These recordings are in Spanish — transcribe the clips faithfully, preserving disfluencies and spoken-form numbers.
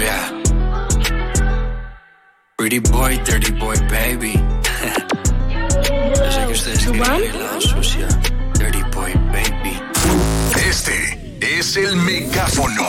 yeah. Pretty boy, dirty boy, baby. Yo sé que ustedes quieren el lado sucia. Dirty boy, baby. Este es el megáfono.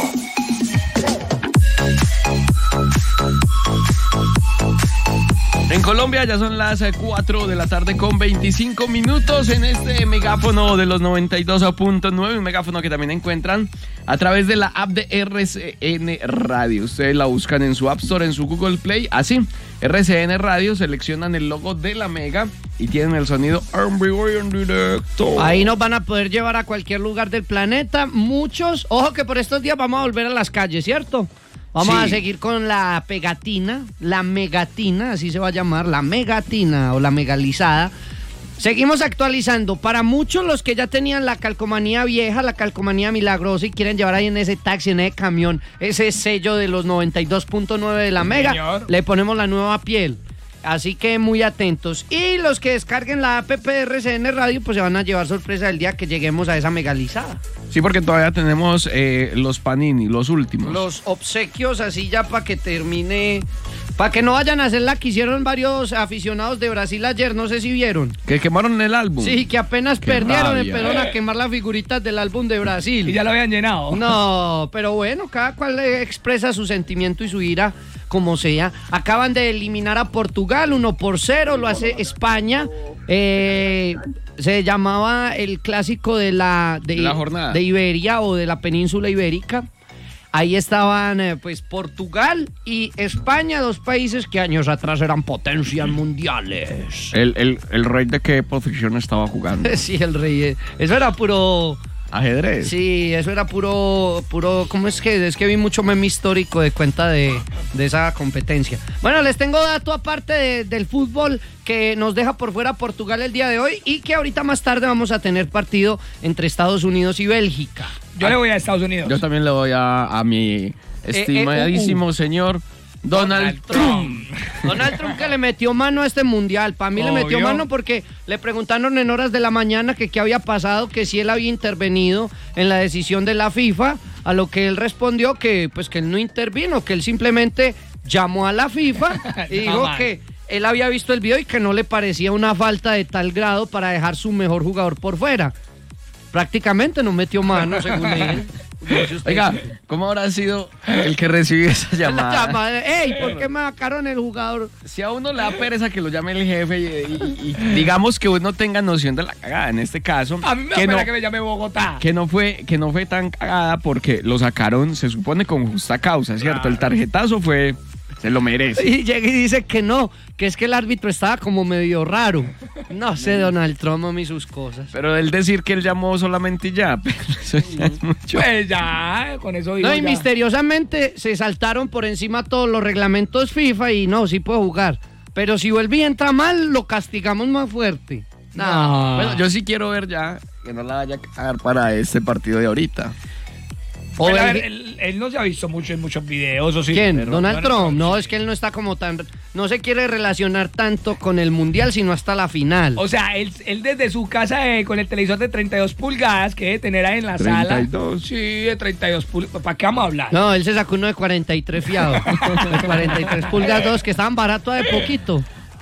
En Colombia ya son las cuatro de la tarde con veinticinco minutos en este megáfono de los noventa y dos punto nueve, un megáfono que también encuentran a través de la app de R C N Radio. Ustedes la buscan en su App Store, en su Google Play, así, R C N Radio, seleccionan el logo de la Mega y tienen el sonido en vivo y en directo. Ahí nos van a poder llevar a cualquier lugar del planeta, muchos. Ojo que por estos días vamos a volver a las calles, ¿cierto? Vamos sí. a seguir con la pegatina, la megatina, así se va a llamar, la megatina o la megalizada. Seguimos actualizando. Para muchos, los que ya tenían la calcomanía vieja, la calcomanía milagrosa y quieren llevar ahí en ese taxi, en ese camión, ese sello de los noventa y dos punto nueve de la Mega, señor, le ponemos la nueva piel. Así que muy atentos. Y los que descarguen la app de R C N Radio, pues se van a llevar sorpresa el día que lleguemos a esa megalizada. Sí, porque todavía tenemos eh, los panini, los últimos. Los obsequios, así ya para que termine... Para que no vayan a hacer la que hicieron varios aficionados de Brasil ayer, no sé si vieron. Que quemaron el álbum. Sí, que apenas Qué perdieron, rabia. empezaron a quemar las figuritas del álbum de Brasil. Y ya lo habían llenado. No, pero bueno, cada cual expresa su sentimiento y su ira como sea. Acaban de eliminar a Portugal, uno por cero, lo hace España. Eh, se llamaba el clásico de la, de, de la jornada de Iberia o de la península ibérica. Ahí estaban eh, pues Portugal y España, dos países que años atrás eran potencias mundiales. ¿El, el, el rey de qué posición estaba jugando? Sí, el rey. Eso era puro... ¿Ajedrez? Sí, eso era puro, puro, ¿cómo es que? Es que vi mucho meme histórico de cuenta de, de esa competencia. Bueno, les tengo dato aparte de, del fútbol que nos deja por fuera Portugal el día de hoy y que ahorita más tarde vamos a tener partido entre Estados Unidos y Bélgica. Yo le voy a Estados Unidos. Yo también le voy a, a mi estimadísimo eh, eh, uh, uh. señor Donald, Donald Trump. Trump. Donald Trump que le metió mano a este mundial. Para mí Obvio. le metió mano porque le preguntaron en horas de la mañana que qué había pasado, que si él había intervenido en la decisión de la FIFA, a lo que él respondió que pues que él no intervino, que él simplemente llamó a la FIFA y dijo no, que él había visto el video y que no le parecía una falta de tal grado para dejar su mejor jugador por fuera. Prácticamente no metió mano, según él. No, oiga, ¿cómo habrá sido el que recibió esa llamada? llamada. Ey, ¿por qué me sacaron el jugador? Si a uno le da pereza que lo llame el jefe y, y, y digamos que uno tenga noción de la cagada, en este caso. A mí me da que pena no, que me llame Bogotá. Que no fue, que no fue tan cagada porque lo sacaron, se supone, con justa causa, ¿cierto? Claro. El tarjetazo fue... Se lo merece. Y llega y dice que no, que es que el árbitro estaba como medio raro. No sé, Donald Trump y sus cosas. Pero él decir que él llamó solamente y ya, pero eso ya es mucho. Pues ya, con eso digo No, y ya. misteriosamente se saltaron por encima todos los reglamentos FIFA y no, sí puede jugar. Pero si vuelve y entra mal, lo castigamos más fuerte. No. no. Bueno, yo sí quiero ver ya que no la vaya a cagar para este partido de ahorita. O bueno, el... él, él no se ha visto mucho en muchos videos, ¿o sí? ¿Quién? Pero Donald Trump. Trump. No, es que él no está como tan... No se quiere relacionar tanto con el mundial, sino hasta la final. O sea, él, él desde su casa eh, con el televisor de treinta y dos pulgadas que debe tener ahí en la treinta y dos. Sala. Sí, de treinta y dos pulgadas. ¿Para qué vamos a hablar? No, él se sacó uno de cuarenta y tres fiado. De cuarenta y tres pulgadas, dos que estaban baratos de poquito.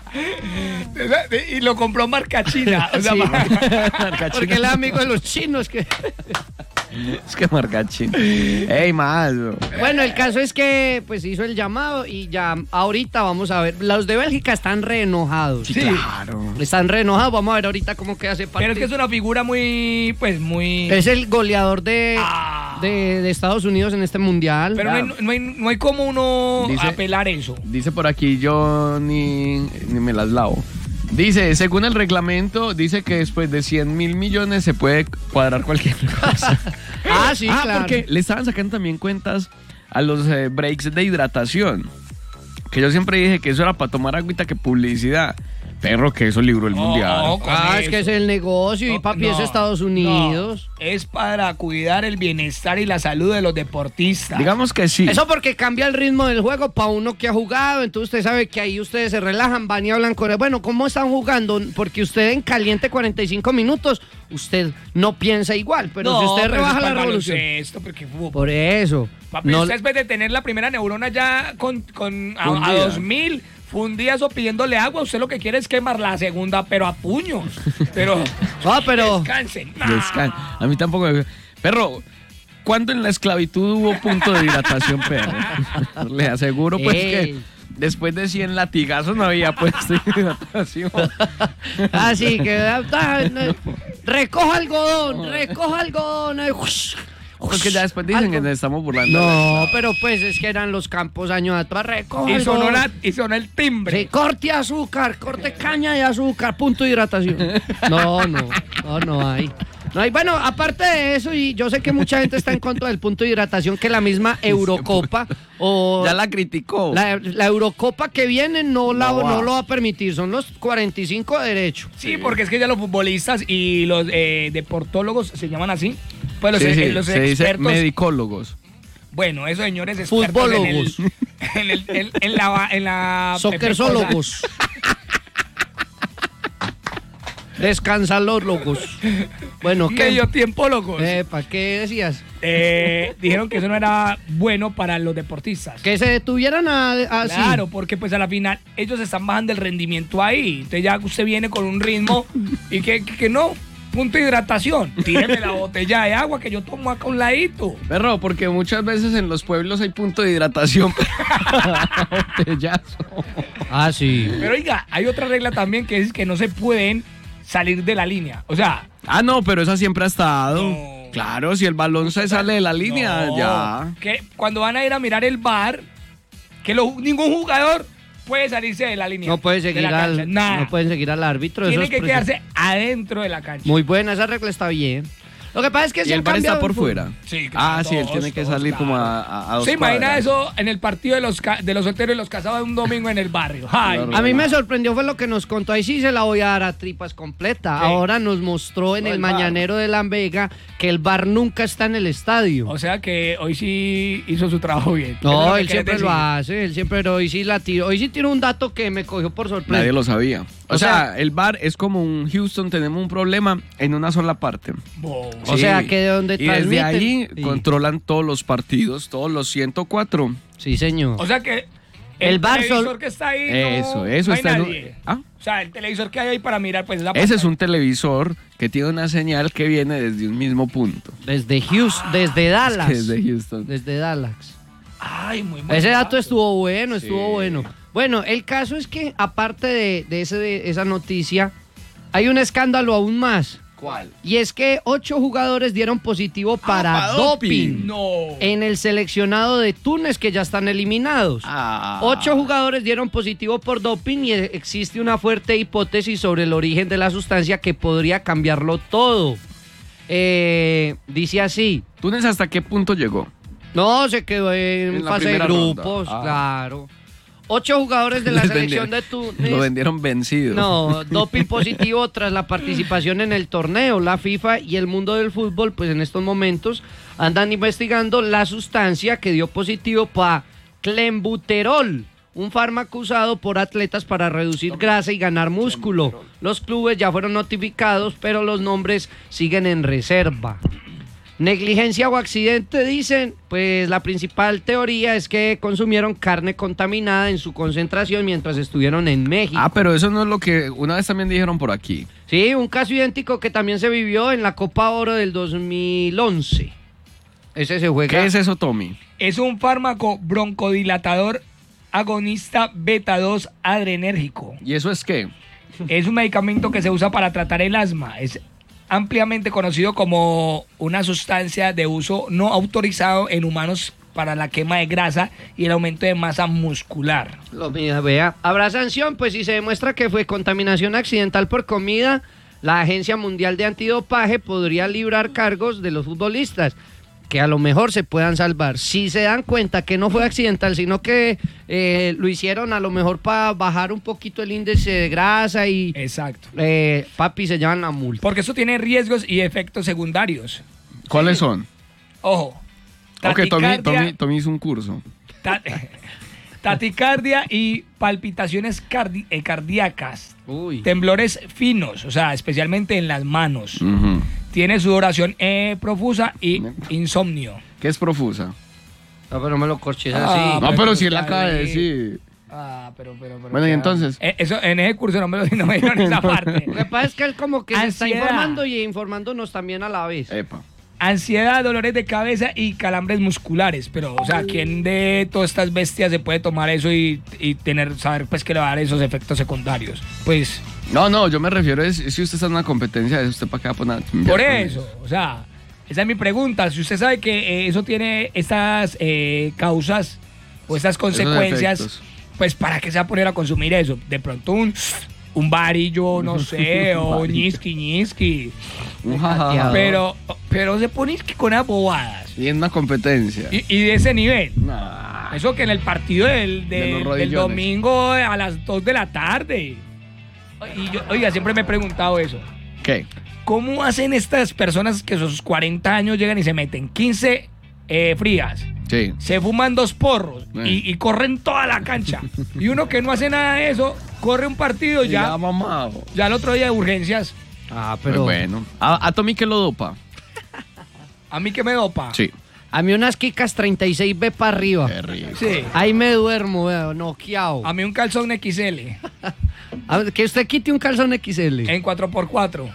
Y lo compró marca china. O sea, sí, marca china. Porque él es amigo de los chinos que... Es que marca chino. Ey, más. Bueno, el caso es que pues hizo el llamado y ya ahorita vamos a ver. Los de Bélgica están re enojados. Sí, claro. Están re enojados. Vamos a ver ahorita cómo queda ese partido. Pero es que es una figura muy, pues muy... Es el goleador de, ah. de, de Estados Unidos en este mundial. Pero claro. no, hay, no, hay, no hay como uno dice, apelar eso. Dice por aquí, yo ni, ni me las lavo. Dice, según el reglamento, dice que después de cien mil millones se puede cuadrar cualquier cosa. Ah, sí, ah, claro. Porque le estaban sacando también cuentas a los eh, breaks de hidratación. Que yo siempre dije que eso era para tomar agüita que publicidad. Perro, que eso libró el No, mundial. con Ah, es eso. que es el negocio y No, papi, es no, Estados Unidos. no, es para cuidar el bienestar y la salud de los deportistas. Digamos que sí. Eso porque cambia el ritmo del juego para uno que ha jugado, entonces usted sabe que ahí ustedes se relajan, van y hablan con él. Bueno, ¿cómo están jugando? Porque usted en caliente cuarenta y cinco minutos, usted no piensa igual, pero no, si usted pero rebaja eso es la para revolución. baloncesto, porque fútbol. Por eso. Papi, no- usted en vez de tener la primera neurona ya con, con a, a Fundida. dos mil fundidas o pidiéndole agua, usted lo que quiere es quemar la segunda, pero a puños. Pero, Ah, pero- descansen. Descan- A mí tampoco me... Perro, ¿cuándo en la esclavitud hubo punto de hidratación, perro? Le aseguro, pues, Ey. que después de cien latigazos no había puesto hidratación. Así que ah, no, recoja algodón, recoja algodón. ay, ush, Porque ya después dicen que algo. nos estamos burlando. No, pero pues es que eran los campos años atrás, recoja Y sonó, algodón. la- y sonó el timbre. Sí, corte azúcar, corte caña de azúcar, punto de hidratación. No, no, no, no hay. No hay. Bueno, aparte de eso, y yo sé que mucha gente está en contra del punto de hidratación, que la misma Eurocopa o Ya la criticó. la, la Eurocopa que viene no, la, No va. no lo va a permitir, son los cuarenta y cinco de derecho. Sí, porque es que ya los futbolistas y los eh, deportólogos se llaman así. Pues los, Sí, eh, sí, los se dice expertos. medicólogos. Bueno, esos señores expertos en, el, Futbolólogos. en, el- en- en la en la Soccersólogos. Descansalólogos. Bueno, ¿qué? medio tiempo locos. Epa, ¿qué decías? Eh, dijeron que eso no era bueno para los deportistas. Que se detuvieran a, así. Claro, porque pues a la final ellos están bajando el rendimiento ahí. Entonces ya usted viene con un ritmo y que, que, que no, punto de hidratación. Tíreme la botella de agua que yo tomo acá a un ladito. Perro, porque muchas veces en los pueblos hay punto de hidratación. Botellazo. Ah, sí. Pero oiga, hay otra regla también que es que no se pueden salir de la línea. O sea, Ah, no, pero esa siempre ha estado. No. Claro, si el balón se sale de la línea, no, ya. que cuando van a ir a mirar el bar, que lo- ningún jugador puede salirse de la línea. No puede de seguir la cancha. al, Nada. no pueden seguir al árbitro. eso Tiene es que preciso. quedarse adentro de la cancha. Muy buena, esa regla está bien. Lo que pasa es que Y se el han bar está cambiado por el fútbol. fuera. Sí, Ah, claro, sí, él todos, tiene que todos, salir como claro. a, a, a dos ¿Se imagina cuadras. eso en el partido de los, ca- de los solteros y los casados un domingo en el barrio? Ay, Claro. A mí me sorprendió fue lo que nos contó. Ahí sí se la voy a dar a tripas completa. ¿Qué? Ahora nos mostró en Lo el del bar. mañanero de La Vega que el bar nunca está en el estadio. O sea que hoy sí hizo su trabajo bien. Eso es No, lo que él querés siempre decir. lo hace, él siempre, pero hoy sí la tiró. Hoy sí tiene un dato que me cogió por sorpresa. Nadie lo sabía. O, O sea, sea- el bar es como un Houston, tenemos un problema en una sola parte. Bo- O sea, que de donde Y desde transmiten- ahí Sí. controlan todos los partidos, todos los ciento cuatro. Sí, señor. O sea que El el, bar televisor sol- que está ahí no, Eso, eso no hay está en un- nadie. ¿Ah? O sea, el televisor que hay ahí para mirar, pues esa Ese es pantalla. un televisor que tiene una señal que viene desde un mismo punto. Desde Houston, desde Dallas. Que es de Houston. Desde Dallas. Ay, muy bueno. Ese dato estuvo bueno, estuvo Sí. bueno. Bueno, el caso es que aparte de, de ese, de esa noticia, hay un escándalo aún más. ¿Cuál? Y es que ocho jugadores dieron positivo para para doping, doping. No. en el seleccionado de Túnez, que ya están eliminados. Ah. Ocho jugadores dieron positivo por doping y existe una fuerte hipótesis sobre el origen de la sustancia que podría cambiarlo todo. Eh, dice así. ¿Túnez hasta qué punto llegó? No, se quedó en, En la fase de primera grupos, ronda. Ah. claro. Ocho jugadores de la Les selección vendieron- de Túnez. Lo vendieron vencido. No, doping positivo tras la participación en el torneo. La FIFA y el mundo del fútbol, pues en estos momentos andan investigando la sustancia que dio positivo para clenbuterol, un fármaco usado por atletas para reducir grasa y ganar músculo. Los clubes ya fueron notificados, pero los nombres siguen en reserva. Negligencia o accidente, dicen, pues la principal teoría es que consumieron carne contaminada en su concentración mientras estuvieron en México. Ah, pero eso no es lo que una vez también dijeron por aquí. Sí, un caso idéntico que también se vivió en la Copa Oro del dos mil once. Ese se juega. ¿Qué es eso, Tommy? Es un fármaco broncodilatador agonista beta dos adrenérgico. ¿Y eso es qué? Es un medicamento que se usa para tratar el asma. Es ampliamente conocido como una sustancia de uso no autorizado en humanos para la quema de grasa y el aumento de masa muscular. Lo mira, vea. Habrá sanción, pues si se demuestra que fue contaminación accidental por comida, la Agencia Mundial de Antidopaje podría librar cargos de los futbolistas. que a lo mejor se puedan salvar. Si se dan cuenta que no fue accidental, sino que eh, lo hicieron a lo mejor para bajar un poquito el índice de grasa y... Exacto. Eh, papi, se llevan la multa. Porque eso tiene riesgos y efectos secundarios. ¿Cuáles son? Ojo. Ok, Tommy, Taticardia, Tommy, Tommy hizo un curso. ta- taticardia y palpitaciones cardi- eh, cardíacas. Uy. Temblores finos, o sea, especialmente en las manos. Ujú. Tiene sudoración eh, profusa y insomnio. ¿Qué es profusa? No, pero no me lo corches Ah, así. No, pero pero tú si él estás acaba de ahí. decir. Ah, pero, pero, pero. Bueno, y ya. entonces. Eh, eso, en ese curso no me lo no me dieron esa parte. Lo que pasa es que él como que se está Ansiedad. informando y informándonos también a la vez. Epa. Ansiedad, dolores de cabeza y calambres musculares. Pero, o sea, ¿quién de todas estas bestias se puede tomar eso y, y tener, saber pues que le va a dar esos efectos secundarios? Pues, No, no, yo me refiero es si usted está en una competencia, ¿es usted para qué va a poner? por eso, o sea, esa es mi pregunta. Si usted sabe que eh, eso tiene estas eh, causas o estas consecuencias, efectos. pues ¿para qué se va a poner a consumir eso? De pronto un, un varillo, no sé, o ñisqui, ñisqui. Un jajaja. Pero, pero se pone que con las bobadas. Y en una competencia. Y, y de ese nivel. Nah. Eso que en el partido del, De de- los del rodillones. domingo a las dos de la tarde. Y yo, oiga, siempre me he preguntado eso. ¿Qué? ¿Cómo hacen estas personas que a sus cuarenta años llegan y se meten quince eh, frías? Sí. Se fuman dos porros Eh. y, y corren toda la cancha. Y uno que no hace nada de eso, corre un partido Ya, ya, mamado. ya el otro día de urgencias. Ah, Pero pero bueno. ¿A, a Tommy qué lo dopa? A mí que me dopa. Sí. a mí unas Kikas treinta y seis B para arriba. Qué rico. Sí. Ahí me duermo, veo, noqueado. A mí un calzón X L A ver, que usted quite un calzón X L. en cuatro por cuatro.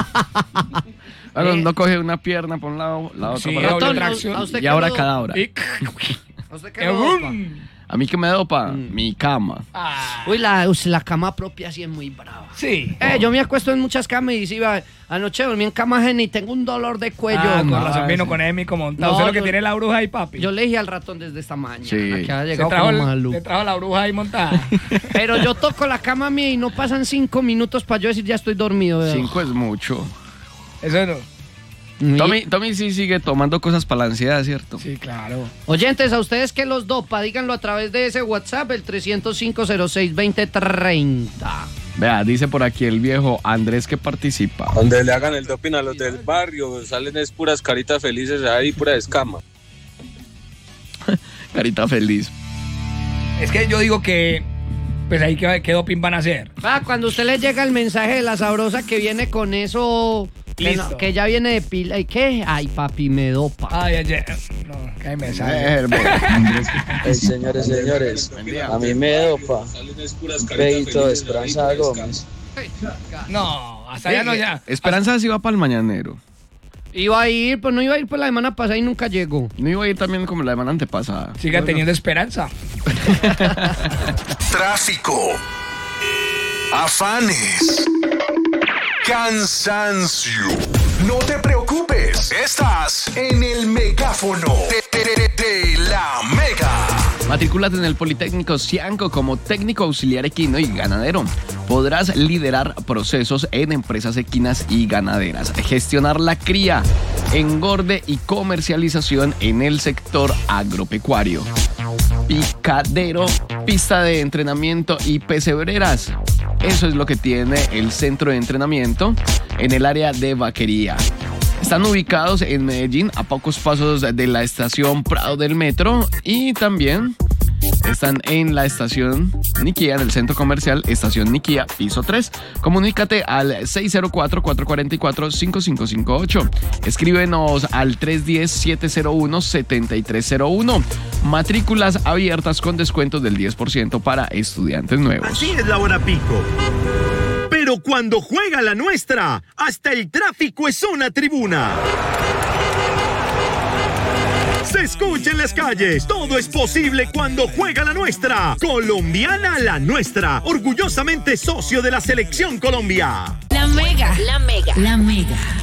Bueno, Eh. no coge una pierna por un lado, la otra Sí, por el doble otro. Doctor, tracción. ¿a usted Y qué ahora lo- cada hora. Y- ¿A usted qué lo dopa? ¡Bum! A mí que me dopa Mm. mi cama. Ah, Uy, la, us- la cama propia sí es muy brava. sí. Eh, yo me acuesto en muchas camas y si va, anoche dormí en cama ajena y tengo un dolor de cuello. Ah, con ma. razón vino sí. con Émico montado. No, Usted lo que yo- tiene es la bruja ahí, papi. Yo le dije al ratón desde esta mañana Sí. que ha se llegado trajo, como el- maluco. se trajo la bruja ahí montada. Pero yo toco la cama mía y no pasan cinco minutos para yo decir ya estoy dormido. veo. Cinco es mucho. Eso no. Y- Tommy, Tommy sí sigue tomando cosas para la ansiedad, ¿cierto? Sí, claro. Oyentes, a ustedes que los dopa, díganlo a través de ese WhatsApp, el trescientos cinco cero seis veinte treinta. Vea, dice por aquí el viejo Andrés que participa. Donde le hagan el doping a los del barrio, salen es puras caritas felices ahí, pura escama. Carita feliz. Es que yo digo que, pues ahí qué, qué doping van a hacer. Ah, cuando usted le llega el mensaje de la sabrosa que viene con eso, que, Listo. no- que ya viene de pila, ¿y qué? Ay, papi, me dopa. Ay, ayer. No, qué mensaje. Eh, Hey, señores, señores, a mí me dopa un pedito de Esperanza Gómez. No, hasta allá no ya. Esperanza sí va para el mañanero. Iba a ir, pues no iba a ir por la semana pasada y nunca llegó. No iba a ir también como la semana antepasada. Siga teniendo esperanza. Tráfico, afanes, cansancio. No te preocupes, estás en el megáfono de, de- de- de la Mega. Matrículate en el Politécnico Cianco como técnico auxiliar equino y ganadero. Podrás liderar procesos en empresas equinas y ganaderas, gestionar la cría, engorde y comercialización en el sector agropecuario. Picadero, pista de entrenamiento y pesebreras. Eso es lo que tiene el centro de entrenamiento en el área de vaquería. Están ubicados en Medellín, a pocos pasos de la estación Prado del Metro, y también están en la estación Niquía, en el centro comercial Estación Niquía, piso tres. Comunícate al seis cero cuatro, cuatro cuatro cuatro, cinco cinco cinco ocho. Escríbenos al tres uno cero, siete cero uno, siete tres cero uno. Matrículas abiertas con descuentos del diez por ciento para estudiantes nuevos. Así es la hora pico. Pero cuando juega la nuestra, hasta el tráfico es una tribuna. Se escucha en las calles, todo es posible cuando juega la nuestra. Colombiana la nuestra, orgullosamente socio de la Selección Colombia. La Mega. La Mega. La Mega.